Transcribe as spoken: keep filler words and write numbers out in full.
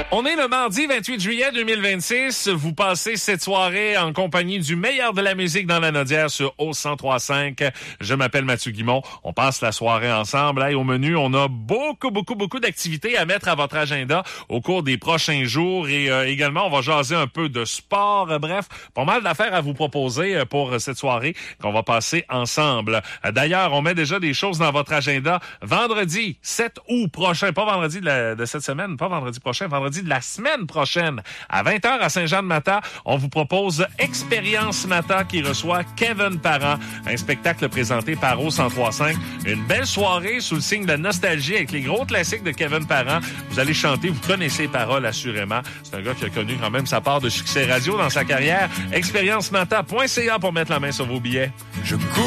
On est le mardi vingt-huit juillet deux mille vingt-six. Vous passez cette soirée en compagnie du meilleur de la musique dans la Nodière sur O cent trois virgule cinq. Je m'appelle Mathieu Guimont. On passe la soirée ensemble. Hey, au menu, on a beaucoup, beaucoup, beaucoup d'activités à mettre à votre agenda au cours des prochains jours. Et euh, également, on va jaser un peu de sport. Euh, bref, pas mal d'affaires à vous proposer euh, pour cette soirée qu'on va passer ensemble. Euh, d'ailleurs, on met déjà des choses dans votre agenda. Vendredi sept août prochain, pas vendredi de, la, de cette semaine, pas vendredi prochain, vendredi de la semaine prochaine, à vingt heures à Saint-Jean-de-Mata, on vous propose Expérience Mata qui reçoit Kevin Parent, un spectacle présenté par O cent trois virgule cinq. Une belle soirée sous le signe de la nostalgie avec les gros classiques de Kevin Parent. Vous allez chanter, vous connaissez les paroles assurément. C'est un gars qui a connu quand même sa part de succès radio dans sa carrière. expérience mata point c a pour mettre la main sur vos billets. Je cours